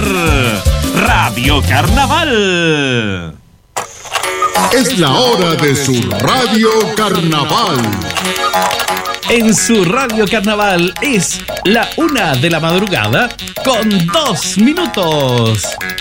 Radio Carnaval. Es la hora de su Radio Carnaval. En su Radio Carnaval es la 1 de la madrugada con 2 minutos.